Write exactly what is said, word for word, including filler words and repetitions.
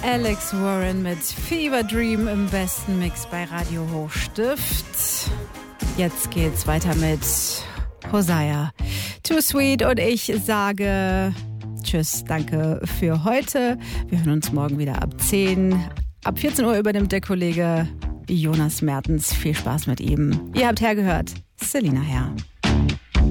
Alex Warren mit Fever Dream im besten Mix bei Radio Hochstift. Jetzt geht's weiter mit Hosea, Too Sweet, und ich sage tschüss, danke für heute. Wir hören uns morgen wieder ab zehn. Ab vierzehn Uhr übernimmt der Kollege Jonas Mertens. Viel Spaß mit ihm. Ihr habt hergehört, Selina Herr.